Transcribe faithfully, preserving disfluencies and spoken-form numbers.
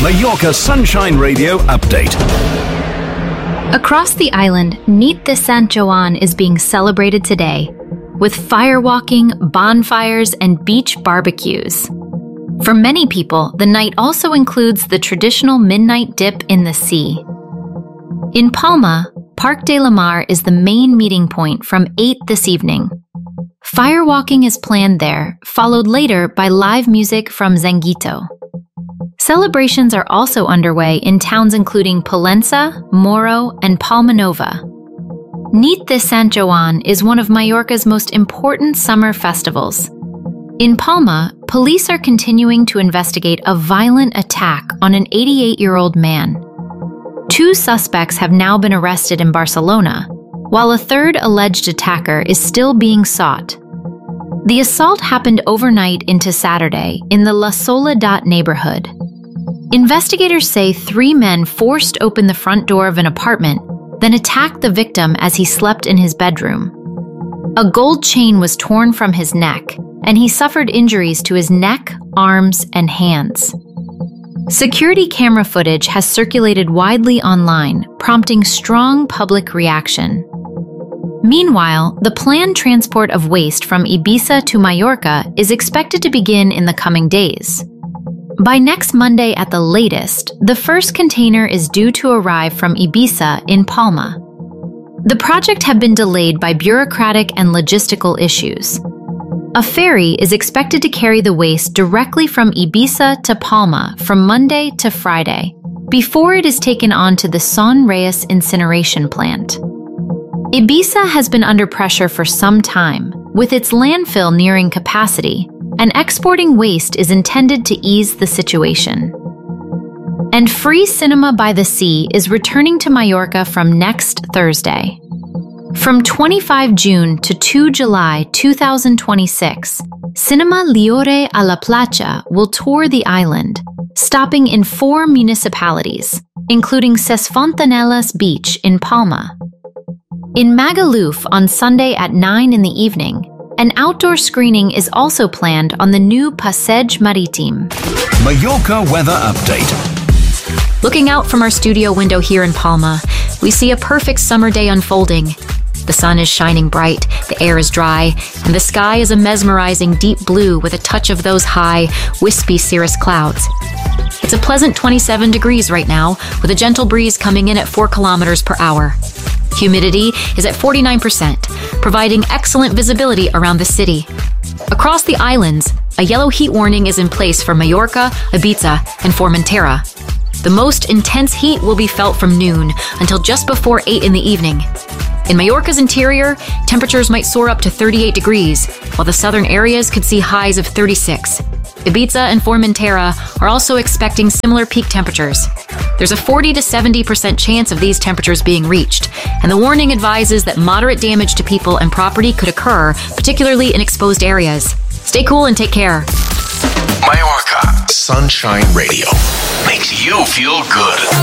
Mallorca Sunshine Radio update. Across the island, Nit de Sant Joan is being celebrated today, with firewalking, bonfires, and beach barbecues. For many people, the night also includes the traditional midnight dip in the sea. In Palma, Parc de la Mar is the main meeting point from eight this evening. Firewalking is planned there, followed later by live music from Zanguito. Celebrations are also underway in towns including Pollença, Moro, and Palma Nova. Nit de Sant Joan is one of Mallorca's most important summer festivals. In Palma, police are continuing to investigate a violent attack on an eighty-eight-year-old man. Two suspects have now been arrested in Barcelona, while a third alleged attacker is still being sought. The assault happened overnight into Saturday in the La Soledad neighborhood. Investigators say three men forced open the front door of an apartment, then attacked the victim as he slept in his bedroom. A gold chain was torn from his neck, and he suffered injuries to his neck, arms, and hands. Security camera footage has circulated widely online, prompting strong public reaction. Meanwhile, the planned transport of waste from Ibiza to Mallorca is expected to begin in the coming days. By next Monday at the latest, the first container is due to arrive from Ibiza in Palma. The project had been delayed by bureaucratic and logistical issues. A ferry is expected to carry the waste directly from Ibiza to Palma from Monday to Friday, before it is taken on to the Son Reyes incineration plant. Ibiza has been under pressure for some time, with its landfill nearing capacity, and exporting waste is intended to ease the situation. And Free Cinema by the Sea is returning to Mallorca from next Thursday. From the twenty-fifth of June to the second of July two thousand twenty-six, Cinema Liore a la Platja will tour the island, stopping in four municipalities, including Ses Fontanelas Beach in Palma. In Magaluf on Sunday at nine in the evening, an outdoor screening is also planned on the new Passeig Marítim. Mallorca weather update. Looking out from our studio window here in Palma, we see a perfect summer day unfolding. The sun is shining bright, the air is dry, and the sky is a mesmerizing deep blue with a touch of those high, wispy cirrus clouds. It's a pleasant twenty-seven degrees right now, with a gentle breeze coming in at four kilometers per hour. Humidity is at forty-nine percent, providing excellent visibility around the city. Across the islands, a yellow heat warning is in place for Mallorca, Ibiza, and Formentera. The most intense heat will be felt from noon until just before eight in the evening. In Mallorca's interior, temperatures might soar up to thirty-eight degrees, while the southern areas could see highs of thirty-six. Ibiza and Formentera are also expecting similar peak temperatures. There's a forty to seventy percent chance of these temperatures being reached, and the warning advises that moderate damage to people and property could occur, particularly in exposed areas. Stay cool and take care. Mallorca Sunshine Radio makes you feel good.